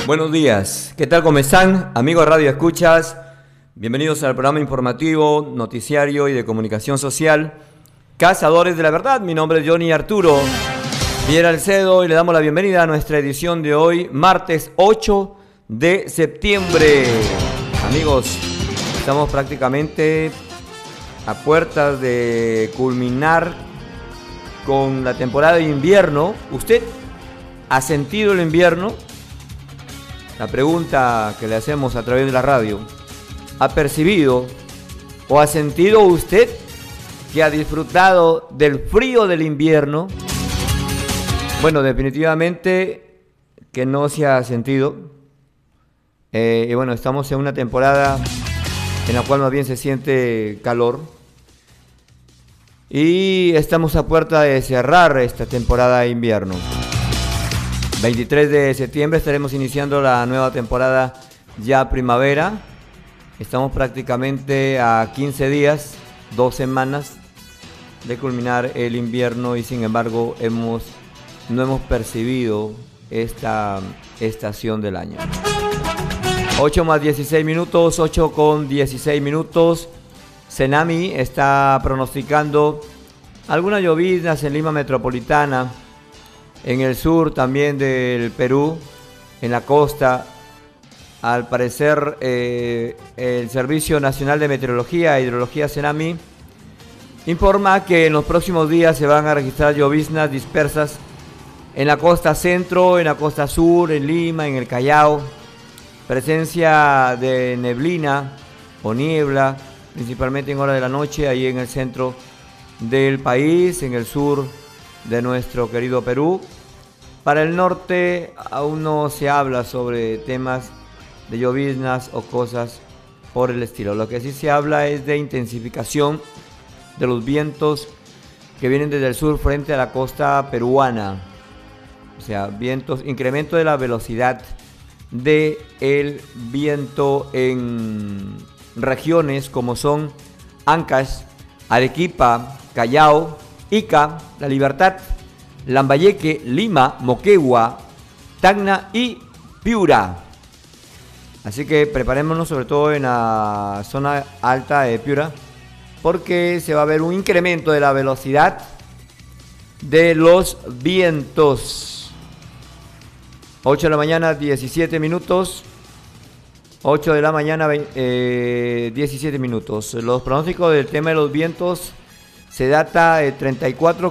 Buenos días, ¿qué tal? ¿Cómo están? Amigos Radio Escuchas, bienvenidos al programa informativo, noticiario y de comunicación social Cazadores de la Verdad. Mi nombre es Johnny Arturo Viera Alcedo y le damos la bienvenida a nuestra edición de hoy, martes 8 de septiembre. Amigos, estamos prácticamente a puertas de culminar con la temporada de invierno. ¿Usted ha sentido el invierno? La pregunta que le hacemos a través de la radio: ¿ha percibido o ha sentido usted que ha disfrutado del frío del invierno? Bueno, definitivamente que no se ha sentido. Y bueno, estamos en una temporada en la cual más bien se siente calor. Y estamos a puerta de cerrar esta temporada de invierno. 23 de septiembre estaremos iniciando la nueva temporada ya primavera. Estamos prácticamente a 15 días, 2 semanas de culminar el invierno y sin embargo no hemos percibido esta estación del año. 8 más 16 minutos, 8 con 16 minutos. Cenami está pronosticando algunas lloviznas en Lima Metropolitana, en el sur también del Perú, en la costa. Al parecer, el Servicio Nacional de Meteorología e Hidrología Cenami informa que en los próximos días se van a registrar lloviznas dispersas en la costa centro, en la costa sur, en Lima, en el Callao. Presencia de neblina o niebla, principalmente en horas de la noche, ahí en el centro del país, en el sur de nuestro querido Perú. Para el norte aún no se habla sobre temas de lloviznas o cosas por el estilo. Lo que sí se habla es de intensificación de los vientos que vienen desde el sur frente a la costa peruana. O sea, vientos, incremento de la velocidad del viento en regiones como son Ancash, Arequipa, Callao, Ica, La Libertad, Lambayeque, Lima, Moquegua, Tacna y Piura. Así que preparémonos sobre todo en la zona alta de Piura, porque se va a ver un incremento de la velocidad de los vientos. 8 de la mañana, 17 minutos. 8 de la mañana, 17 minutos. Los pronósticos del tema de los vientos se data de 34